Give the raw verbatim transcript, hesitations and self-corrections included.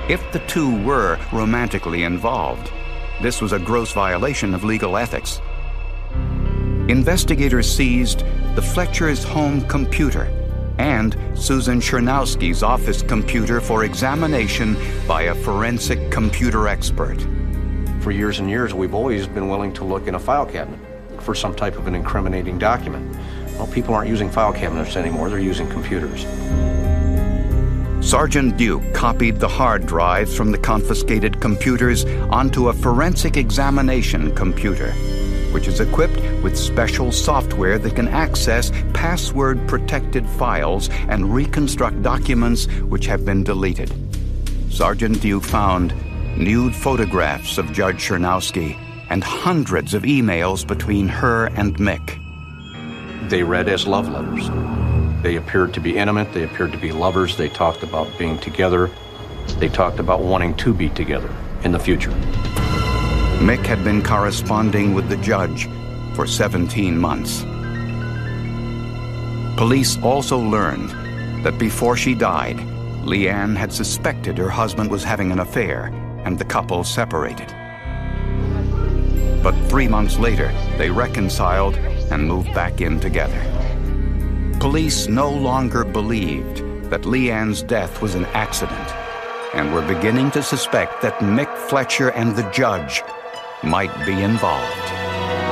If the two were romantically involved, this was a gross violation of legal ethics. Investigators seized the Fletchers' home computer and Susan Chernowski's office computer for examination by a forensic computer expert. For years and years, we've always been willing to look in a file cabinet for some type of an incriminating document. Well, people aren't using file cabinets anymore, they're using computers. Sergeant Duke copied the hard drives from the confiscated computers onto a forensic examination computer, which is equipped with special software that can access password-protected files and reconstruct documents which have been deleted. Sergeant Duke found nude photographs of Judge Chernowski and hundreds of emails between her and Mick. They read as love letters. They appeared to be intimate, they appeared to be lovers, they talked about being together, they talked about wanting to be together in the future. Mick had been corresponding with the judge for seventeen months. Police also learned that before she died, Leanne had suspected her husband was having an affair, and the couple separated. But three months later, they reconciled and moved back in together. Police no longer believed that Leanne's death was an accident and were beginning to suspect that Mick Fletcher and the judge might be involved.